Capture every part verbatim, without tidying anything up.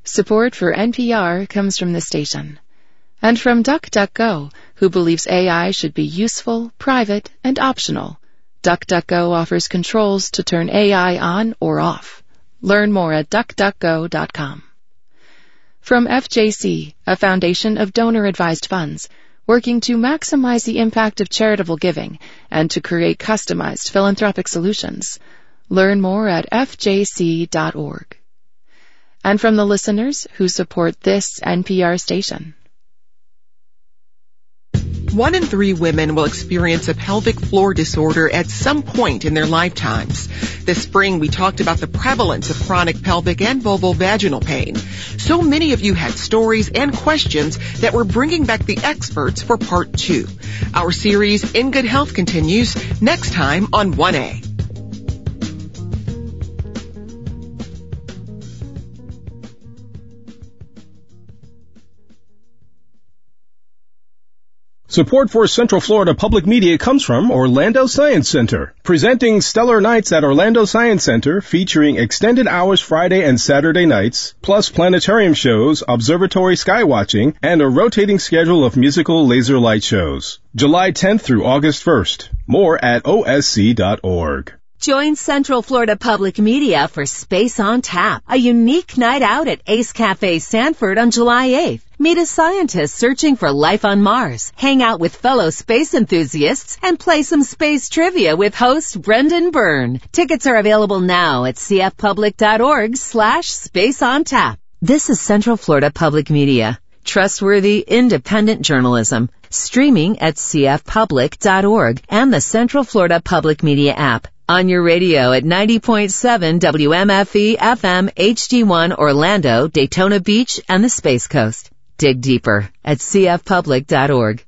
Support for N P R comes from the station. And from DuckDuckGo, who believes A I should be useful, private, and optional. DuckDuckGo offers controls to turn A I on or off. Learn more at duck duck go dot com. From F J C, a foundation of donor-advised funds, working to maximize the impact of charitable giving and to create customized philanthropic solutions. Learn more at f j c dot org. And from the listeners who support this N P R station. One in three women will experience a pelvic floor disorder at some point in their lifetimes. This spring, we talked about the prevalence of chronic pelvic and vulvovaginal pain. So many of you had stories and questions that we're bringing back the experts for part two. Our series, In Good Health, continues next time on one A. Support for Central Florida Public Media comes from Orlando Science Center, presenting Stellar Nights at Orlando Science Center featuring extended hours Friday and Saturday nights, plus planetarium shows, observatory skywatching, and a rotating schedule of musical laser light shows. July tenth through August first. More at O S C dot org. Join Central Florida Public Media for Space on Tap, a unique night out at Ace Cafe Sanford on July eighth. Meet a scientist searching for life on Mars, hang out with fellow space enthusiasts, and play some space trivia with host Brendan Byrne. Tickets are available now at c f public dot org slash space on tap. This is Central Florida Public Media. Trustworthy, independent journalism. Streaming at c f public dot org and the Central Florida Public Media app. On your radio at ninety point seven W M F E F M H D one Orlando, Daytona Beach, and the Space Coast. Dig deeper at c f public dot org.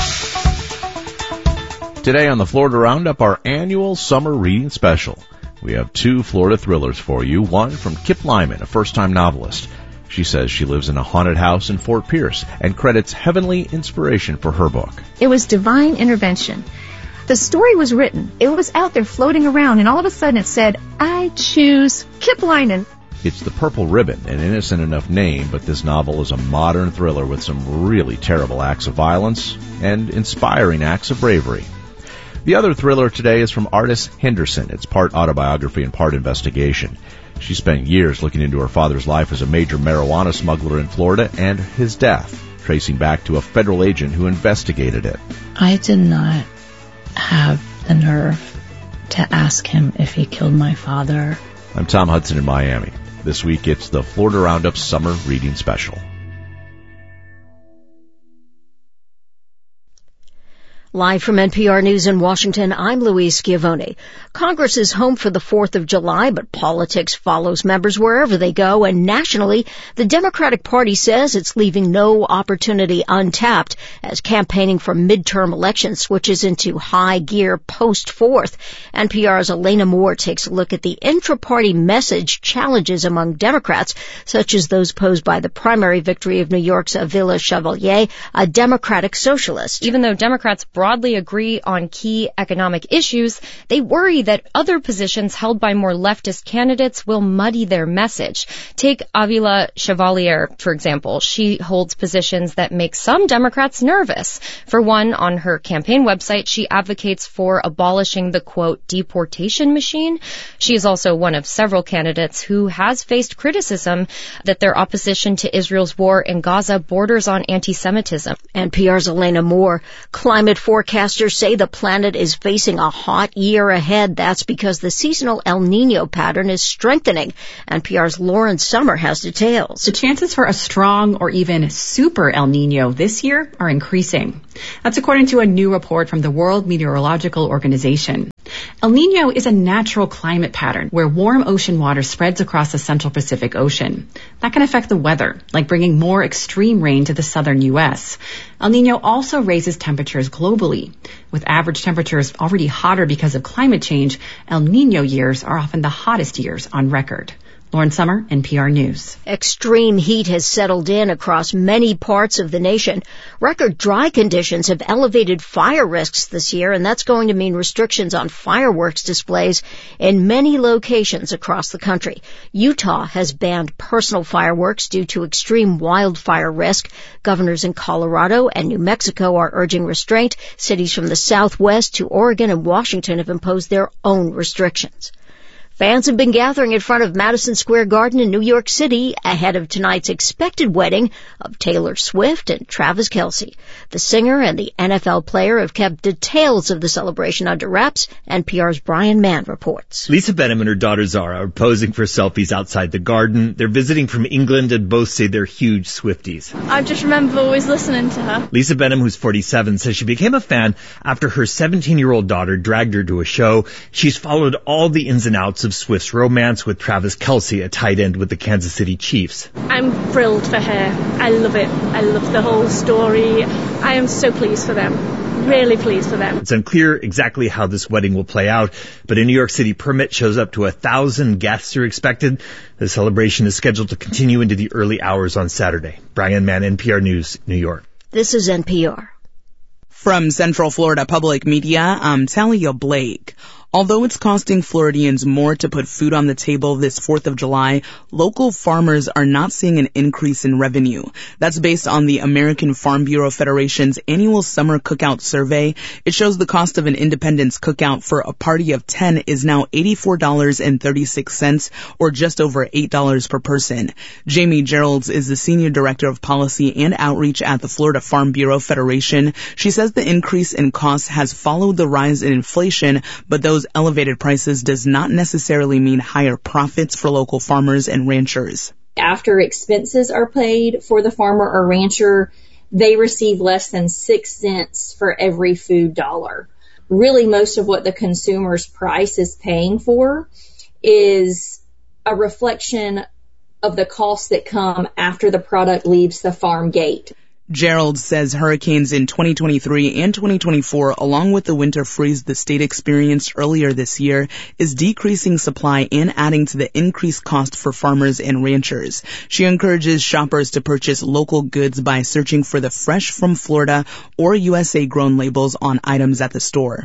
Today on the Florida Roundup, our annual summer reading special. We have two Florida thrillers for you, one from Kip Lyman, a first-time novelist. She says she lives in a haunted house in Fort Pierce and credits heavenly inspiration for her book. It was divine intervention. The story was written. It was out there floating around, and all of a sudden it said, I choose Kip Lyman. It's The Purple Ribbon, an innocent enough name, but this novel is a modern thriller with some really terrible acts of violence and inspiring acts of bravery. The other thriller today is from Artis Henderson. It's part autobiography and part investigation. She spent years looking into her father's life as a major marijuana smuggler in Florida and his death, tracing back to a federal agent who investigated it. I did not have the nerve to ask him if he killed my father. I'm Tom Hudson in Miami. This week it's the Florida Roundup Summer Reading Special. Live from N P R News in Washington, I'm Louise Schiavone. Congress is home for the fourth of July, but politics follows members wherever they go, and nationally, the Democratic Party says it's leaving no opportunity untapped as campaigning for midterm elections switches into high gear post-fourth. N P R's Elena Moore takes a look at the intra-party message challenges among Democrats, such as those posed by the primary victory of New York's Avila Chevalier, a Democratic socialist. Even though Democrats broadly agree on key economic issues, they worry that other positions held by more leftist candidates will muddy their message. Take Avila Chevalier, for example. She holds positions that make some Democrats nervous. For one, on her campaign website, she advocates for abolishing the, quote, deportation machine. She is also one of several candidates who has faced criticism that their opposition to Israel's war in Gaza borders on anti-Semitism. N P R's Elena Moore. Climate forecasters say the planet is facing a hot year ahead. That's because the seasonal El Nino pattern is strengthening. N P R's Lauren Summer has details. The chances for a strong or even super El Nino this year are increasing. That's according to a new report from the World Meteorological Organization. El Nino is a natural climate pattern where warm ocean water spreads across the Central Pacific Ocean. That can affect the weather, like bringing more extreme rain to the southern U S. El Nino also raises temperatures globally. With average temperatures already hotter because of climate change, El Nino years are often the hottest years on record. Lauren Summer, N P R News. Extreme heat has settled in across many parts of the nation. Record dry conditions have elevated fire risks this year, and that's going to mean restrictions on fireworks displays in many locations across the country. Utah has banned personal fireworks due to extreme wildfire risk. Governors in Colorado and New Mexico are urging restraint. Cities from the Southwest to Oregon and Washington have imposed their own restrictions. Fans have been gathering in front of Madison Square Garden in New York City ahead of tonight's expected wedding of Taylor Swift and Travis Kelce. The singer and the N F L player have kept details of the celebration under wraps. N P R's Brian Mann reports. Lisa Benham and her daughter Zara are posing for selfies outside the garden. They're visiting from England and both say they're huge Swifties. I just remember always listening to her. Lisa Benham, who's forty-seven, says she became a fan after her seventeen-year-old daughter dragged her to a show. She's followed all the ins and outs of Swift's romance with Travis Kelce, a tight end with the Kansas City Chiefs. I'm thrilled for her. I love it. I love the whole story. I am so pleased for them. Really pleased for them. It's unclear exactly how this wedding will play out, but a New York City permit shows up to a thousand guests are expected. The celebration is scheduled to continue into the early hours on Saturday. Brian Mann, N P R News, New York. This is N P R. From Central Florida Public Media, I'm Talia Blake. Although it's costing Floridians more to put food on the table this fourth of July, local farmers are not seeing an increase in revenue. That's based on the American Farm Bureau Federation's annual summer cookout survey. It shows the cost of an Independence cookout for a party of ten is now eighty-four dollars and thirty-six cents, or just over eight dollars per person. Jamie Geralds is the Senior Director of Policy and Outreach at the Florida Farm Bureau Federation. She says the increase in costs has followed the rise in inflation, but those elevated prices does not necessarily mean higher profits for local farmers and ranchers. After expenses are paid for the farmer or rancher, they receive less than six cents for every food dollar. Really, most of what the consumer's price is paying for is a reflection of the costs that come after the product leaves the farm gate. Gerald says hurricanes in twenty twenty-three and twenty twenty-four, along with the winter freeze the state experienced earlier this year, is decreasing supply and adding to the increased cost for farmers and ranchers. She encourages shoppers to purchase local goods by searching for the Fresh from Florida or U S A Grown labels on items at the store.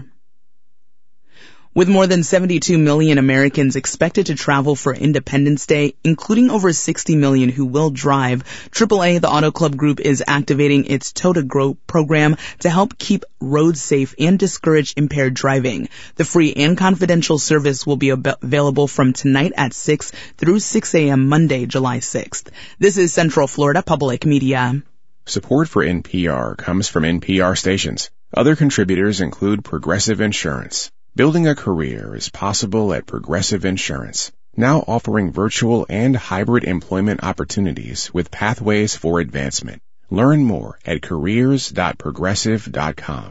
With more than seventy-two million Americans expected to travel for Independence Day, including over sixty million who will drive, triple A, the Auto Club Group, is activating its Tow to Grow program to help keep roads safe and discourage impaired driving. The free and confidential service will be ab- available from tonight at six through six a.m. Monday, July sixth. This is Central Florida Public Media. Support for N P R comes from N P R stations. Other contributors include Progressive Insurance. Building a career is possible at Progressive Insurance, now offering virtual and hybrid employment opportunities with pathways for advancement. Learn more at careers dot progressive dot com.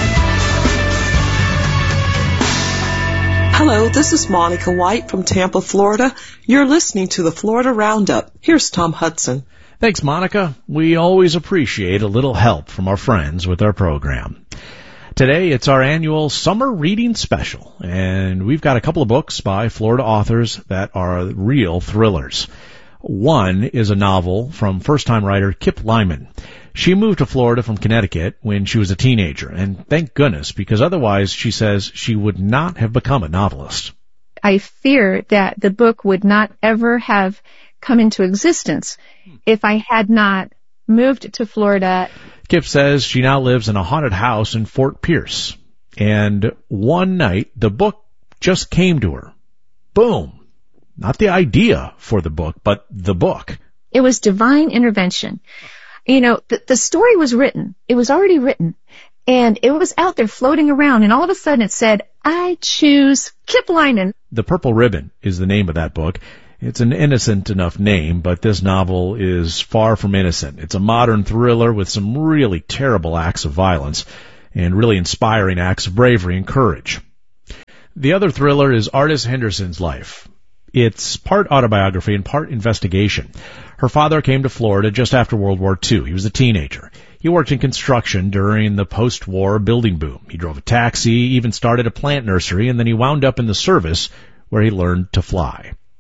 Hello, this is Monica White from Tampa, Florida. You're listening to the Florida Roundup. Here's Tom Hudson. Thanks, Monica. We always appreciate a little help from our friends with our program. Today, it's our annual summer reading special, and we've got a couple of books by Florida authors that are real thrillers. One is a novel from first-time writer Kip Lyman. She moved to Florida from Connecticut when she was a teenager, and thank goodness, because otherwise, she says, she would not have become a novelist. I fear that the book would not ever have come into existence if I had not moved to Florida. Kip says she now lives in a haunted house in Fort Pierce. And one night, the book just came to her. Boom. Not the idea for the book, but the book. It was divine intervention. You know, the, the story was written. It was already written. And it was out there floating around. And all of a sudden it said, I choose Kip Lyman. The Purple Ribbon is the name of that book. It's an innocent enough name, but this novel is far from innocent. It's a modern thriller with some really terrible acts of violence and really inspiring acts of bravery and courage. The other thriller is Artis Henderson's life. It's part autobiography and part investigation. Her father came to Florida just after World War Two. He was a teenager. He worked in construction during the post-war building boom. He drove a taxi, even started a plant nursery, and then he wound up in the service where he learned to fly.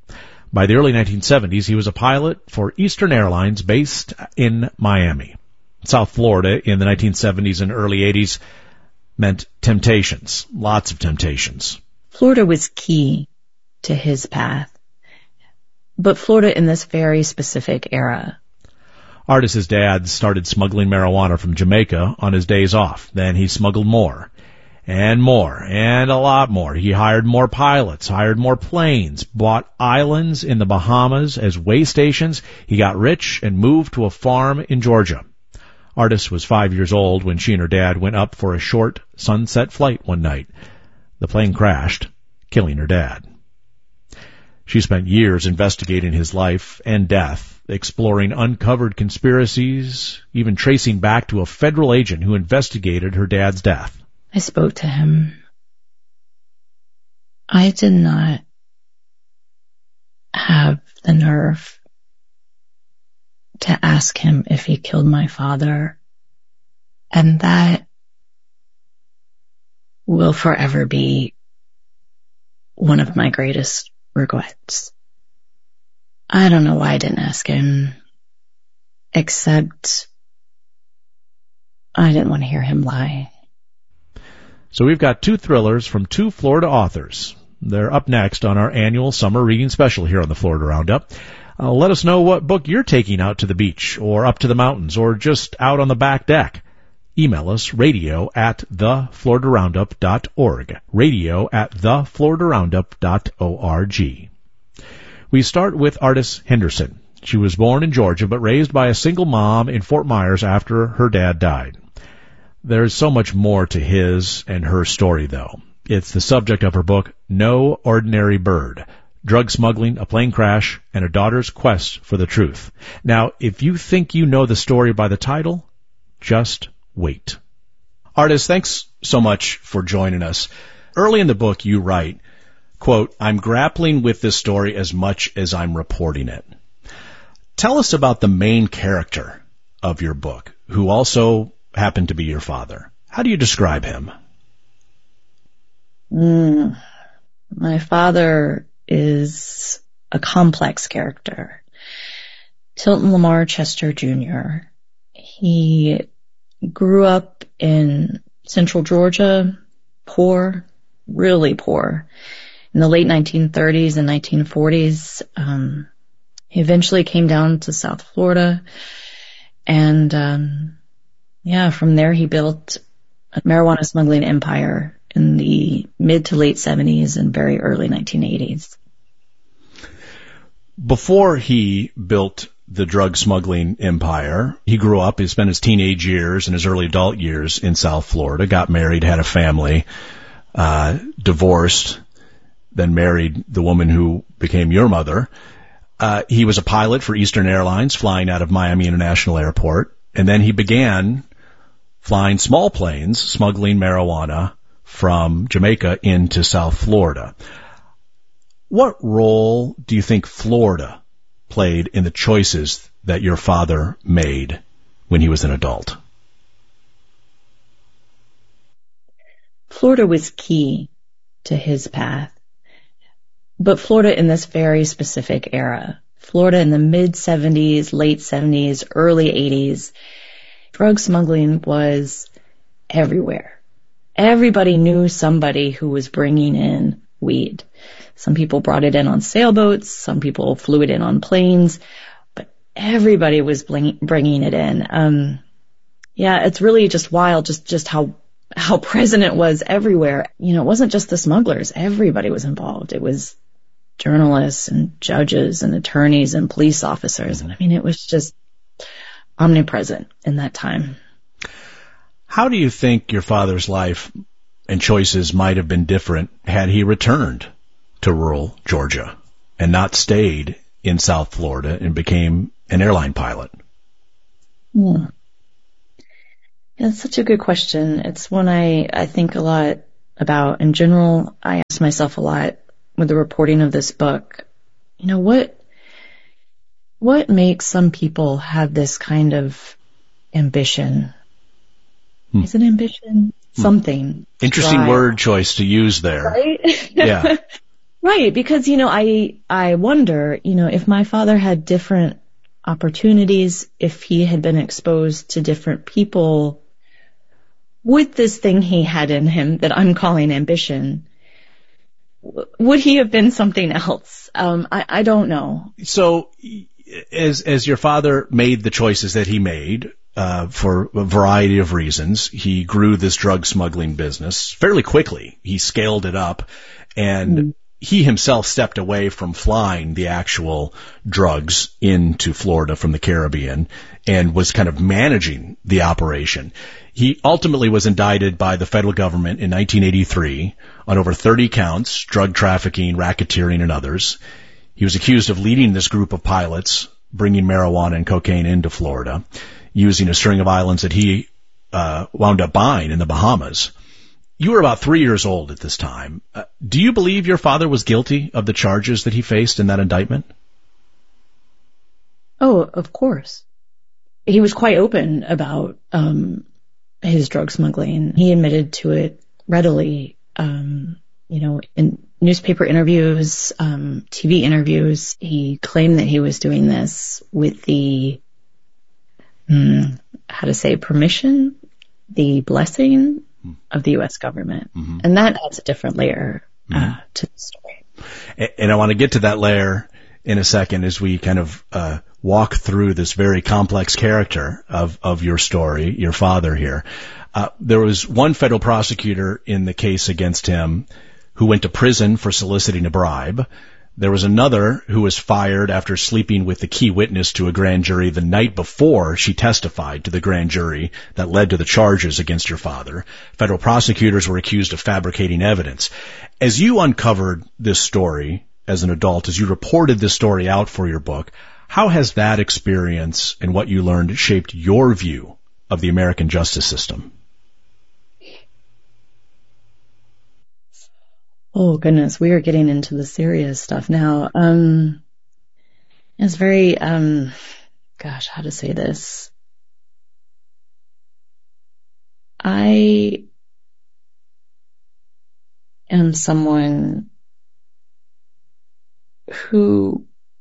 By the early nineteen seventies, he was a pilot for Eastern Airlines based in Miami. South Florida in the nineteen seventies and early eighties meant temptations, lots of temptations. Florida was key to his path, but Florida in this very specific era. Artis's dad started smuggling marijuana from Jamaica on his days off. Then he smuggled more and more and a lot more. He hired more pilots, hired more planes, bought islands in the Bahamas as way stations. He got rich and moved to a farm in Georgia. Artis was five years old when she and her dad went up for a short sunset flight one night. The plane crashed, killing her dad. She spent years investigating his life and death, exploring uncovered conspiracies, even tracing back to a federal agent who investigated her dad's death. I spoke to him. I did not have the nerve to ask him if he killed my father, and that will forever be one of my greatest regrets. I don't know why I didn't ask him, except I didn't want to hear him lie. So we've got two thrillers from two Florida authors. They're up next on our annual summer reading special here on the Florida Roundup. Uh, let us know what book you're taking out to the beach or up to the mountains or just out on the back deck. Email us, radio at the florida roundup dot org, radio at the florida roundup dot org. We start with Artis Henderson. She was born in Georgia but raised by a single mom in Fort Myers after her dad died. There's so much more to his and her story, though. It's the subject of her book, No Ordinary Bird, Drug Smuggling, a Plane Crash, and a Daughter's Quest for the Truth. Now, if you think you know the story by the title, just wait. Artis, thanks so much for joining us. Early in the book, you write, quote, I'm grappling with this story as much as I'm reporting it. Tell us about the main character of your book, who also happened to be your father. How do you describe him? Mm, my father is a complex character. Tilton Lamar Chester Junior He grew up in central Georgia, poor, really poor. In the late nineteen thirties and nineteen forties, um, he eventually came down to South Florida, and um, yeah, from there he built a marijuana smuggling empire in the mid to late seventies and very early nineteen eighties. Before he built the drug smuggling empire, he grew up, he spent his teenage years and his early adult years in South Florida, got married, had a family, uh, divorced, then married the woman who became your mother. Uh, he was a pilot for Eastern Airlines, flying out of Miami International Airport, and then he began flying small planes, smuggling marijuana from Jamaica into South Florida. What role do you think Florida played in the choices that your father made when he was an adult? Florida was key to his path, but Florida in this very specific era. Florida in the mid-seventies, late seventies, early eighties, drug smuggling was everywhere. Everybody knew somebody who was bringing in weed. Some people brought it in on sailboats, some people flew it in on planes, but everybody was bringing it in. Um, yeah, it's really just wild, just, just how, how present it was everywhere. You know, it wasn't just the smugglers. Everybody was involved. It was journalists and judges and attorneys and police officers. I mean, it was just omnipresent in that time. How do you think your father's life and choices might have been different had he returned to rural Georgia and not stayed in South Florida and became an airline pilot? Hmm. Yeah, that's such a good question. It's one I, I think a lot about. In general, I ask myself a lot with the reporting of this book, you know, what, what makes some people have this kind of ambition? Hmm. Is it ambition? Something. Interesting drive. Word choice to use there. Right? Yeah. Right, because, you know, I, I wonder, you know, if my father had different opportunities, if he had been exposed to different people with this thing he had in him that I'm calling ambition, would he have been something else? Um, I, I don't know. So as, as your father made the choices that he made, uh, for a variety of reasons, he grew this drug smuggling business fairly quickly. He scaled it up, and mm. he himself stepped away from flying the actual drugs into Florida from the Caribbean and was kind of managing the operation. He ultimately was indicted by the federal government in nineteen eighty-three on over thirty counts, drug trafficking, racketeering, and others. He was accused of leading this group of pilots, bringing marijuana and cocaine into Florida, using a string of islands that he uh, wound up buying in the Bahamas. You were about three years old at this time. Uh, do you believe your father was guilty of the charges that he faced in that indictment? Oh, of course. He was quite open about um, his drug smuggling. He admitted to it readily, um, you know, in newspaper interviews, um, T V interviews. He claimed that he was doing this with the, mm, how to say, permission, the blessing of the U S government. Mm-hmm. And that adds a different layer uh, mm-hmm. to the story. And, and I want to get to that layer in a second as we kind of uh, walk through this very complex character of, of your story, your father here. Uh, there was one federal prosecutor in the case against him who went to prison for soliciting a bribe. There was another who was fired after sleeping with the key witness to a grand jury the night before she testified to the grand jury that led to the charges against your father. Federal prosecutors were accused of fabricating evidence. As you uncovered this story as an adult, as you reported this story out for your book, how has that experience and what you learned shaped your view of the American justice system? Oh, goodness, we are getting into the serious stuff now. Um, it's very, um, gosh, how to say this? I am someone who,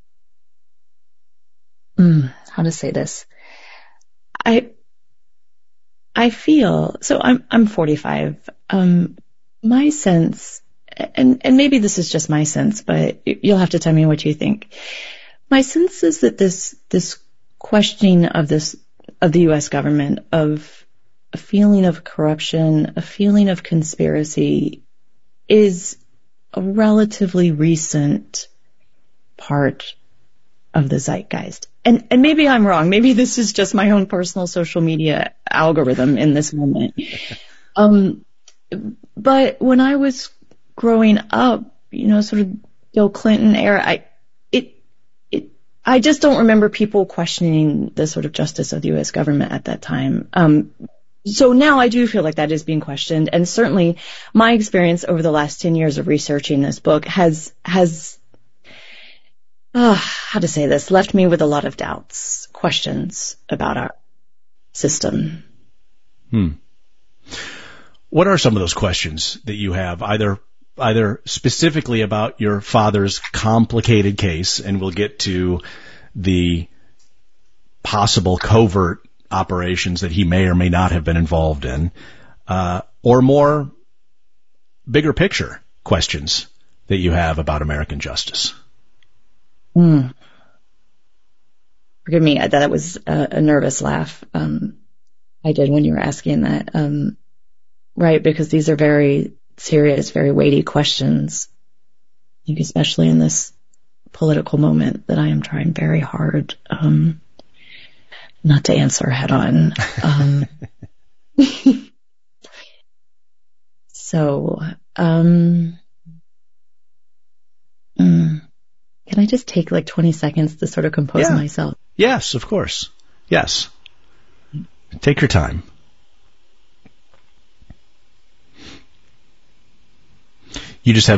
mm, how to say this? I, I feel, so I'm, I'm forty-five. Um, my sense, And, and maybe this is just my sense, but you'll have to tell me what you think. My sense is that this, this questioning of this, of the U S government, of a feeling of corruption, a feeling of conspiracy, is a relatively recent part of the zeitgeist. And, and maybe I'm wrong. Maybe this is just my own personal social media algorithm in this moment. Um, but when I was growing up, you know, sort of Bill Clinton era, I, it, it, I just don't remember people questioning the sort of justice of the U S government at that time. Um, so now I do feel like that is being questioned. And certainly my experience over the last ten years of researching this book has, has, uh, how to say this, left me with a lot of doubts, questions about our system. Hmm. What are some of those questions that you have, either either specifically about your father's complicated case, and we'll get to the possible covert operations that he may or may not have been involved in, uh, or more bigger picture questions that you have about American justice? Mm. Forgive me, that was a, a nervous laugh um, I did when you were asking that. Um, right, because these are very serious, very weighty questions, I think, especially in this political moment that I am trying very hard um, not to answer head on. Um, so, um, mm, can I just take like twenty seconds to sort of compose yeah. myself? Yes, of course. Yes. Take your time. You just have